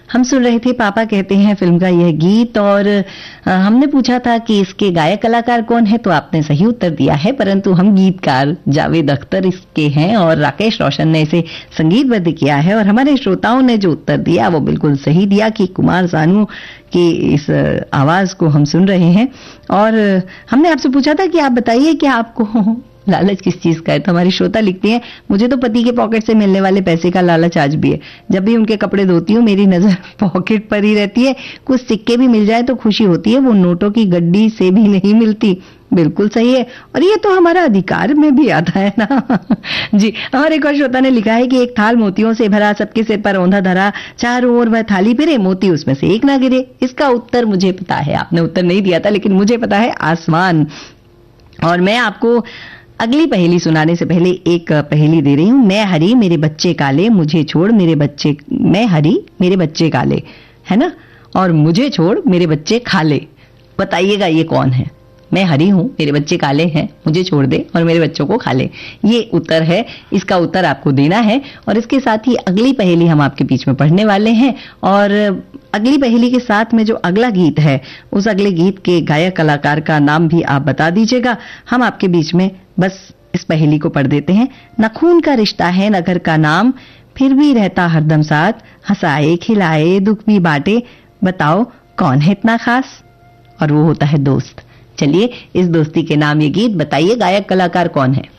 हम सुन रहे थे पापा कहते हैं फिल्म का यह गीत, और हमने पूछा था कि इसके गायक कलाकार कौन है, तो आपने सही उत्तर दिया है, परंतु हम गीतकार जावेद अख्तर इसके हैं और राकेश रोशन ने इसे संगीतबद्ध किया है। और हमारे श्रोताओं ने जो उत्तर दिया वो बिल्कुल सही दिया कि कुमार सानू की इस आवाज को हम सुन रहे हैं। और हमने आपसे पूछा था कि आप बताइए कि आपको लालच किस चीज का है, तो हमारी श्रोता लिखती है, मुझे तो पति के पॉकेट से मिलने वाले पैसे का लालच आज भी है। जब भी उनके कपड़े धोती हूँ मेरी नजर पॉकेट पर ही रहती है, कुछ सिक्के भी मिल जाए तो खुशी होती है, वो नोटों की गड्डी से भी नहीं मिलती। बिल्कुल सही है, और ये तो हमारा अधिकार में भी आता है ना। जी, हमारे एक और श्रोता ने लिखा है कि एक थाल मोतियों से भरा, सबके सिर पर औंधा धरा, चारों ओर वह थाली फिरे, मोती उसमें से एक ना गिरे। इसका उत्तर मुझे पता है, आपने उत्तर नहीं दिया था लेकिन मुझे पता है, आसमान। और मैं आपको अगली पहेली सुनाने से पहले एक पहेली दे रही हूं। मैं हरी मेरे बच्चे काले, मुझे छोड़ मेरे बच्चे, मैं हरी मेरे बच्चे काले, है ना, और मुझे छोड़ मेरे बच्चे खाले। बताइएगा ये कौन है? मैं हरी हूं, मेरे बच्चे काले हैं, मुझे छोड़ दे और मेरे बच्चों को खा ले। ये उत्तर है, इसका उत्तर आपको देना है। और इसके साथ ही अगली पहेली हम आपके बीच में पढ़ने वाले हैं, और अगली पहेली के साथ में जो अगला गीत है, उस अगले गीत के गायक कलाकार का नाम भी आप बता दीजिएगा। हम आपके बीच में बस इस पहेली को पढ़ देते हैं। न खून का रिश्ता है न घर का नाम, फिर भी रहता हरदम साथ, हंसाए खिलाए दुख भी बांटे, बताओ कौन है इतना खास? और वो होता है दोस्त। चलिए, इस दोस्ती के नाम ये गीत, बताइए गायक कलाकार कौन है?